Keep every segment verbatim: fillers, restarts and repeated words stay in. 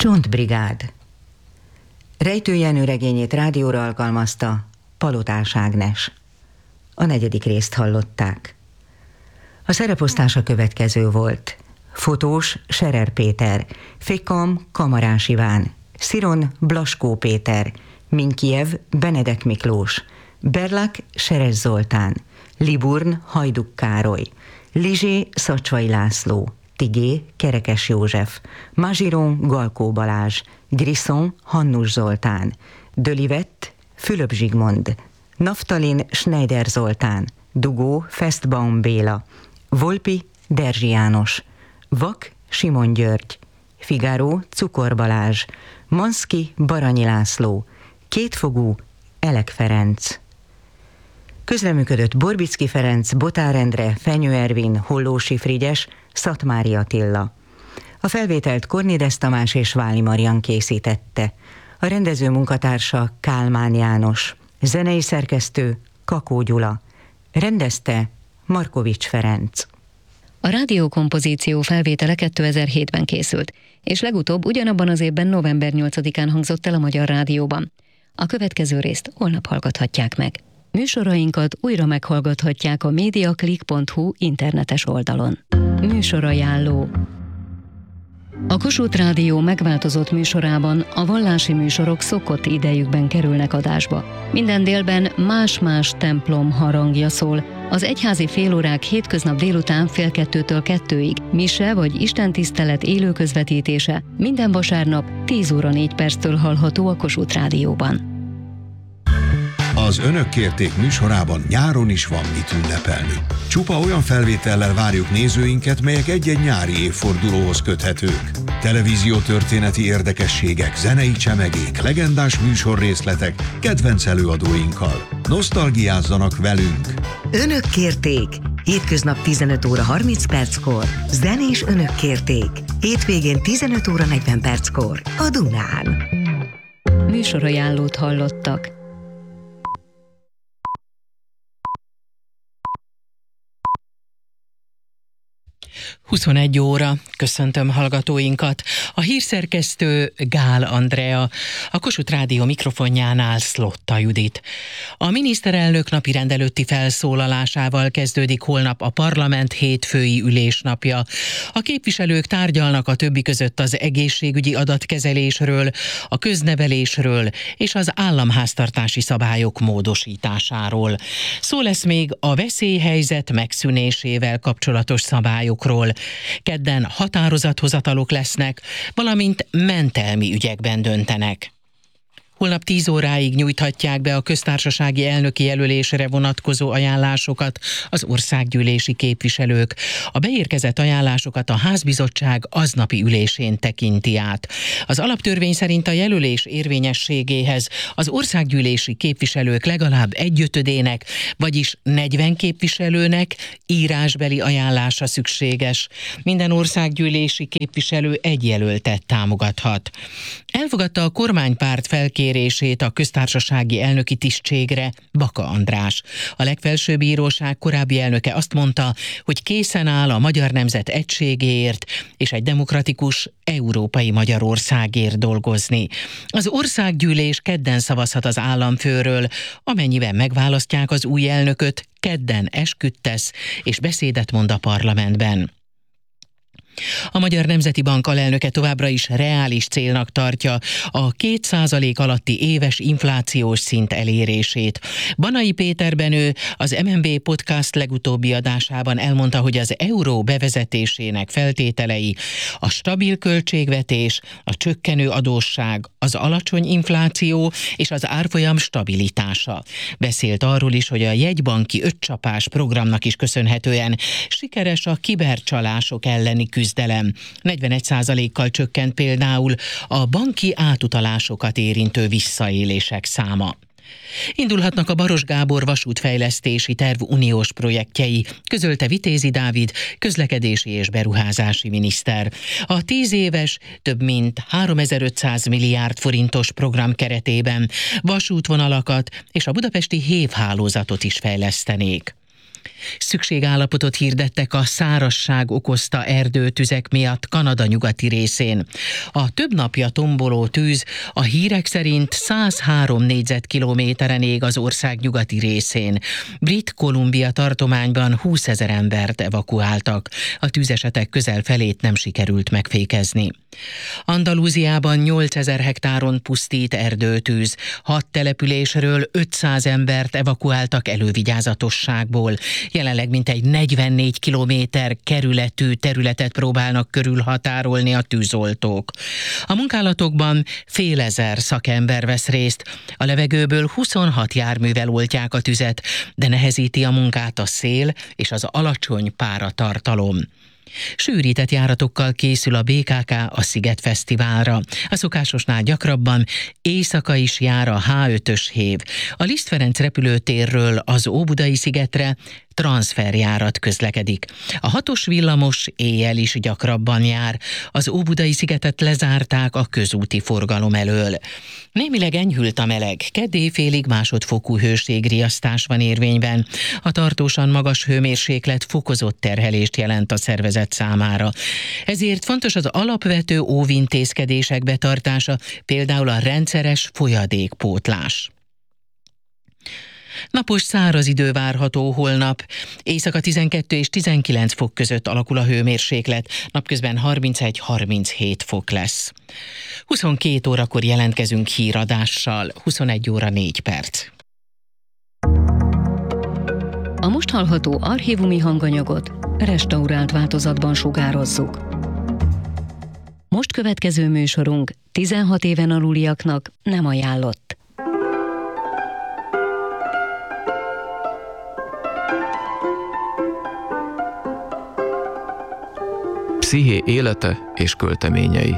Csontbrigád. Rejtő Jenő regényét rádióra alkalmazta Palotás Ágnes. A negyedik részt hallották. A szereposztás a következő volt. Fotós Serer Péter, Fékam Kamarás Iván, Sziron Blaskó Péter, Minkiev Benedek Miklós, Berlak Seres Zoltán, Liburn Hajduk Károly, Lizsé Szacsvai László, Tigé Kerekes József, Mazsiron Galkó Balázs, Grisson Hannus Zoltán, Dölivett Fülöp Zsigmond, Naftalin Schneider Zoltán, Dugó Festbaum Béla, Volpi Derzsi János, Vak Simon György, Figaro Cukor Balázs, Manszki Baranyi László, Kétfogú Elek Ferenc. Közreműködött Borbicki Ferenc, Botár Endre, Fenyő Ervin, Hollósi Frigyes, Szatmári Attila. A felvételt Kornédesz Tamás és Váli Marian készítette. A rendező munkatársa Kálmán János. Zenei szerkesztő Kakó Gyula. Rendezte Markovics Ferenc. A rádiókompozíció felvétele kétezer-hétben készült, és legutóbb ugyanabban az évben november nyolcadikán hangzott el a Magyar Rádióban. A következő részt holnap hallgathatják meg. Műsorainkat újra meghallgathatják a mediaclick pont hu internetes oldalon. Műsorajánló. A Kossuth Rádió megváltozott műsorában a vallási műsorok szokott idejükben kerülnek adásba. Minden délben más-más templom harangja szól. Az egyházi félórák hétköznap délután fél kettőtől kettőig, mise vagy istentisztelet élő közvetítése minden vasárnap tíz óra négy perctől hallható a Kossuth Rádióban. Az Önök kérték műsorában nyáron is van mit ünnepelni. Csupa olyan felvétellel várjuk nézőinket, melyek egy-egy nyári évfordulóhoz köthetők. Televíziótörténeti érdekességek, zenei csemegék, legendás műsorrészletek, kedvenc előadóinkkal. Nosztalgiázzanak velünk! Önök kérték! Hétköznap tizenöt óra harminc perckor, zenés Önök kérték. Hétvégén tizenöt óra negyven perckor a Dunán. Műsorajánlót hallottak. huszonegy óra, köszöntöm hallgatóinkat. A hírszerkesztő Gál Andrea, a Kossuth Rádió mikrofonjánál Szlotta Judit. A miniszterelnök napirend előtti felszólalásával kezdődik holnap a parlament hétfői ülésnapja. A képviselők tárgyalnak a többi között az egészségügyi adatkezelésről, a köznevelésről és az államháztartási szabályok módosításáról. Szó lesz még a veszélyhelyzet megszűnésével kapcsolatos szabályokról. Kedden határozathozatalok lesznek, valamint mentelmi ügyekben döntenek. Holnap tíz óráig nyújthatják be a köztársasági elnöki jelölésre vonatkozó ajánlásokat az országgyűlési képviselők. A beérkezett ajánlásokat a házbizottság aznapi ülésén tekinti át. Az alaptörvény szerint a jelölés érvényességéhez az országgyűlési képviselők legalább egyötödének, vagyis negyven képviselőnek írásbeli ajánlása szükséges. Minden országgyűlési képviselő egy jelöltet támogathat. Elfogadta a kormánypárt felkérését a köztársasági elnöki tisztségre Baka András. A legfelsőbb bíróság korábbi elnöke azt mondta, hogy készen áll a magyar nemzet egységéért és egy demokratikus európai Magyarországért dolgozni. Az országgyűlés kedden szavazhat az államfőről, amennyiben megválasztják az új elnököt, kedden esküt tesz és beszédet mond a parlamentben. A Magyar Nemzeti Bank alelnöke továbbra is reális célnak tartja a két százalék alatti éves inflációs szint elérését. Banai Péter Benő az em en bé Podcast legutóbbi adásában elmondta, hogy az euró bevezetésének feltételei a stabil költségvetés, a csökkenő adósság, az alacsony infláció és az árfolyam stabilitása. Beszélt arról is, hogy a jegybanki ötcsapás programnak is köszönhetően sikeres a kibercsalások elleni küzdelem. negyvenegy százalékkal csökkent például a banki átutalásokat érintő visszaélések száma. Indulhatnak a Baros Gábor vasútfejlesztési terv uniós projektjei, közölte Vitézi Dávid, közlekedési és beruházási miniszter. A tíz éves, több mint háromezer-ötszáz milliárd forintos program keretében vasútvonalakat és a budapesti hévhálózatot is fejlesztenék. Szükségállapotot hirdettek a szárazság okozta erdőtüzek miatt Kanada nyugati részén. A több napja tomboló tűz a hírek szerint száz három négyzetkilométeren ég az ország nyugati részén. Brit Columbia tartományban húszezer embert evakuáltak. A tűzesetek közel felét nem sikerült megfékezni. Andalúziában nyolcezer hektáron pusztít erdőtűz. Hat településről ötszáz embert evakuáltak elővigyázatosságból. Jelenleg mintegy negyvennégy kilométer kerületű területet próbálnak körülhatárolni a tűzoltók. A munkálatokban fél ezer szakember vesz részt. A levegőből huszonhat járművel oltják a tüzet, de nehezíti a munkát a szél és az alacsony páratartalom. Sűrített járatokkal készül a bé ká ká a Szigetfesztiválra. A szokásosnál gyakrabban éjszaka is jár a há ötös hév. A Liszt Ferenc repülőtérről az Óbudai szigetre transzferjárat közlekedik. A hatos villamos éjjel is gyakrabban jár. Az Óbudai szigetet lezárták a közúti forgalom elől. Némileg enyhült a meleg, kedd éjfélig másodfokú hőségriasztás van érvényben. A tartósan magas hőmérséklet fokozott terhelést jelent a szervezet számára. Ezért fontos az alapvető óvintézkedések betartása, például a rendszeres folyadékpótlás. Napos száraz idő várható holnap. Éjszaka tizenkettő és tizenkilenc fok között alakul a hőmérséklet, napközben harmincegy-harminchét fok lesz. huszonkét órakor jelentkezünk híradással, huszonegy óra négy perc. A most hallható archívumi hanganyagot restaurált változatban sugározzuk. Most következő műsorunk tizenhat éven aluliaknak nem ajánlott. Psziché élete és költeményei.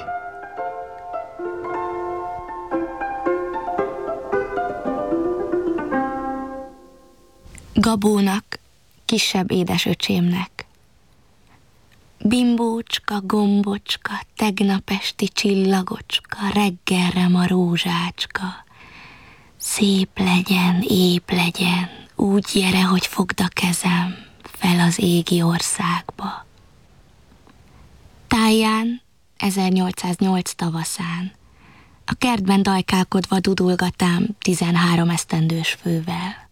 Gabónak, kisebb édesöcsémnek. Bimbócska, gombocska, tegnap esti csillagocska, reggelre ma rózsácska. Szép legyen, ép legyen, úgy gyere, hogy fogd a kezem fel az égi országba. Táján, ezernyolcszáznyolc tavaszán, a kertben dajkálkodva dudulgatám tizenhárom esztendős fővel.